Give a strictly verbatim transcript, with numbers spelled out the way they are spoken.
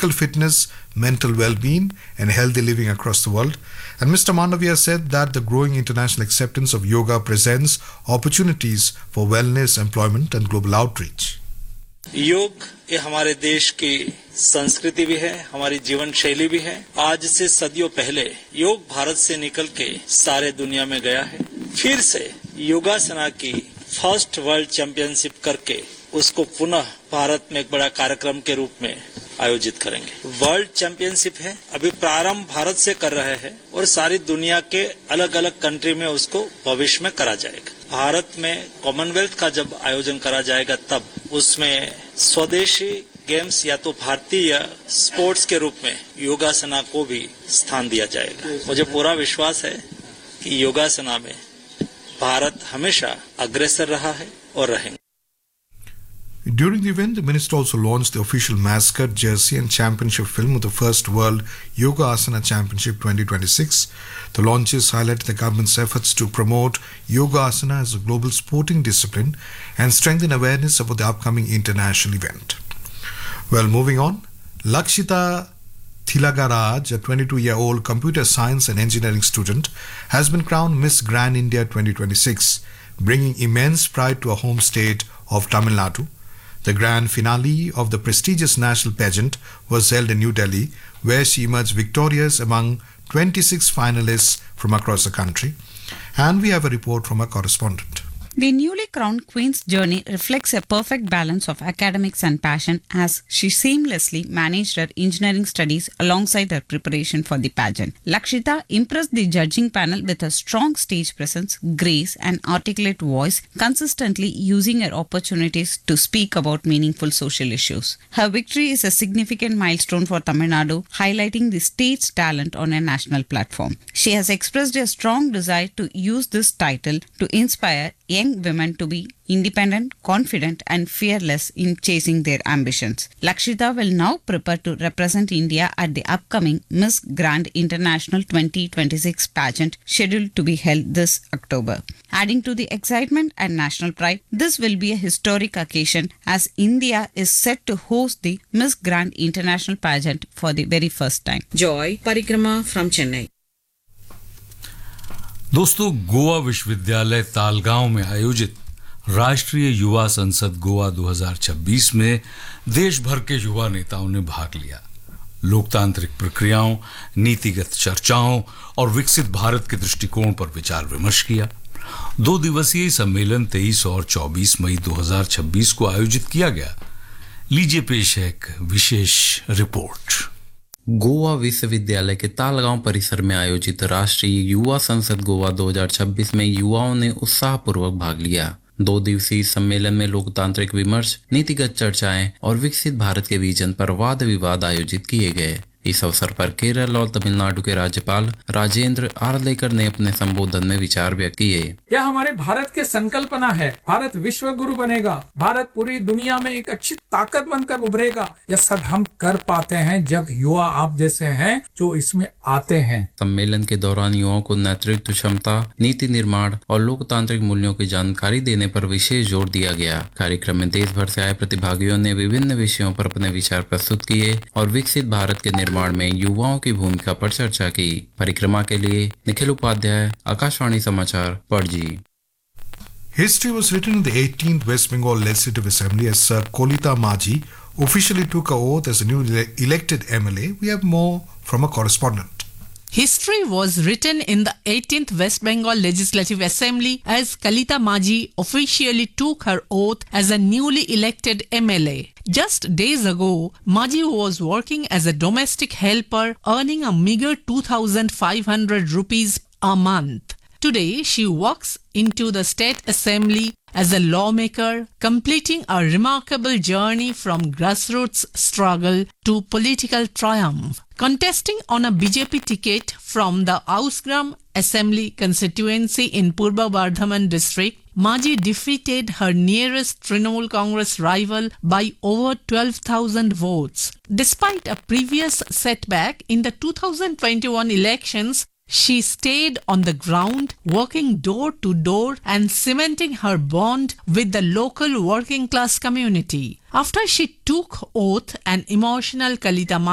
physical fitness, mental well-being, and healthy living across the world. And Mister Mandavia said that the growing international acceptance of yoga presents opportunities for wellness, employment, and global outreach. योग ये हमारे देश की संस्कृति भी है, हमारी जीवन शैली भी है। आज से सदियों पहले योग भारत से निकल के सारे दुनिया में गया है। फिर से योगासना की फर्स्ट वर्ल्ड चैंपियनशिप करके उसको पुनः भारत में एक बड़ा कार्यक्रम के रूप में आयोजित करेंगे। वर्ल्ड चैंपियनशिप है, अभी प्रारंभ भारत से कर रहे हैं और सारी दुनिया के अलग अलग कंट्री में उसको भविष्य में करा जाएगा। भारत में कॉमनवेल्थ का जब आयोजन करा जाएगा तब उसमें स्वदेशी गेम्स या तो भारतीय स्पोर्ट्स के रूप में योगासना को भी स्थान दिया जाएगा। मुझे पूरा विश्वास है कि योगासना में भारत हमेशा अग्रसर रहा है और रहेगा। During the event, the minister also launched the official mascot jersey and championship film of the first World Yoga Asana Championship twenty twenty-six. The launches highlighted the government's efforts to promote Yoga Asana as a global sporting discipline and strengthen awareness about the upcoming international event. Well, moving on, Lakshita Thilagaraj, a twenty-two-year-old computer science and engineering student, has been crowned Miss Grand India twenty twenty-six, bringing immense pride to her home state of Tamil Nadu. The grand finale of the prestigious national pageant was held in New Delhi, where she emerged victorious among twenty-six finalists from across the country. And we have a report from our correspondent. The newly crowned Queen's journey reflects a perfect balance of academics and passion as she seamlessly managed her engineering studies alongside her preparation for the pageant. Lakshita impressed the judging panel with a strong stage presence, grace, and articulate voice, consistently using her opportunities to speak about meaningful social issues. Her victory is a significant milestone for Tamil Nadu, highlighting the state's talent on a national platform. She has expressed a strong desire to use this title to inspire young women to be independent, confident, and fearless in chasing their ambitions. Lakshita will now prepare to represent India at the upcoming Miss Grand International twenty twenty-six pageant scheduled to be held this October. Adding to the excitement and national pride, this will be a historic occasion as India is set to host the Miss Grand International pageant for the very first time. Joy Parikrama from Chennai. दोस्तों, गोवा विश्वविद्यालय तालगांव में आयोजित राष्ट्रीय युवा संसद गोवा दो हज़ार छब्बीस में देश भर के युवा नेताओं ने भाग लिया। लोकतांत्रिक प्रक्रियाओं, नीतिगत चर्चाओं और विकसित भारत के दृष्टिकोण पर विचार विमर्श किया। दो दिवसीय सम्मेलन तेईस और चौबीस मई दो हज़ार छब्बीस को आयोजित किया गया। लीजिए पेश है एक विशेष रिपोर्ट। गोवा विश्वविद्यालय के तालगांव परिसर में आयोजित राष्ट्रीय युवा संसद गोवा दो हज़ार छब्बीस में युवाओं ने उत्साहपूर्वक भाग लिया। दो दिवसीय सम्मेलन में लोकतांत्रिक विमर्श, नीतिगत चर्चाएं और विकसित भारत के विजन पर वाद विवाद आयोजित किए गए। इस अवसर पर केरल और तमिलनाडु के राज्यपाल राजेंद्र आर्लेकर ने अपने संबोधन में विचार व्यक्त किए। यह हमारे भारत के संकल्पना है। भारत विश्व गुरु बनेगा, भारत पूरी दुनिया में एक अच्छी ताकत बनकर उभरेगा। यह सब हम कर पाते हैं जब युवा आप जैसे हैं जो इसमें आते हैं। सम्मेलन के दौरान युवाओं को नेतृत्व क्षमता, नीति निर्माण और लोकतांत्रिक मूल्यों की जानकारी देने पर विशेष जोर दिया गया। कार्यक्रम में देश भर से आए प्रतिभागियों ने विभिन्न विषयों पर अपने विचार प्रस्तुत किए और विकसित भारत के निर्माण में युवाओं की भूमिका पर चर्चा की। परिक्रमा के लिए निखिल उपाध्याय, आकाशवाणी समाचार, Panaji. History was written in the eighteenth West Bengal Legislative Assembly as Sir Kolita Maji officially took an oath as a newly elected M L A. We have more from a correspondent. History was written in the eighteenth West Bengal Legislative Assembly as Kalita Maji officially took her oath as a newly elected M L A. Just days ago, Maji was working as a domestic helper, earning a meager two thousand five hundred rupees a month. Today, she walks into the State Assembly as a lawmaker, completing a remarkable journey from grassroots struggle to political triumph. Contesting on a B J P ticket from the Ausgram Assembly constituency in Purba Bardhaman district, Maji defeated her nearest Trinamool Congress rival by over twelve thousand votes. Despite a previous setback in the two thousand twenty-one elections, she stayed on the ground, working door to door and cementing her bond with the local working class community. After she took oath, an emotional Kalita